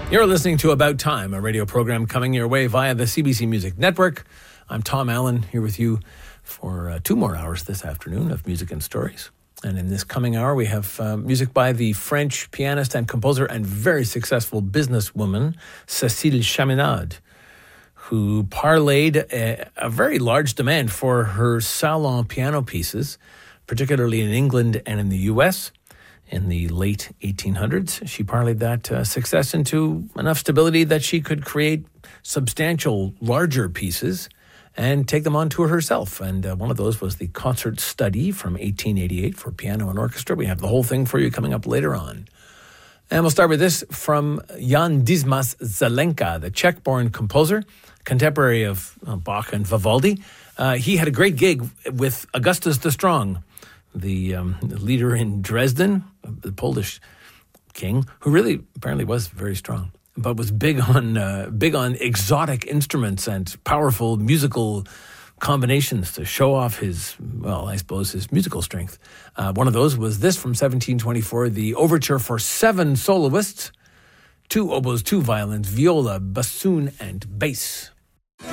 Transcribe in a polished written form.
You're listening to About Time, a radio program coming your way via the CBC Music Network. I'm Tom Allen, here with you for 2 more hours this afternoon of music and stories. And in this coming hour, we have music by the French pianist and composer and very successful businesswoman, Cécile Chaminade, who parlayed a very large demand for her salon piano pieces, particularly in England and in the US. In the late 1800s, she parlayed that success into enough stability that she could create substantial, larger pieces and take them on tour herself. And one of those was the Concert Study from 1888 for piano and orchestra. We have the whole thing for you coming up later on. And we'll start with this from Jan Dismas Zelenka, the Czech-born composer, contemporary of Bach and Vivaldi. He had a great gig with Augustus the Strong, the leader in Dresden, the Polish king, who really apparently was very strong, but was big on exotic instruments and powerful musical combinations to show off his musical strength. One of those was this from 1724, the overture for 7 soloists, 2 oboes, 2 violins, viola, bassoon, and bass.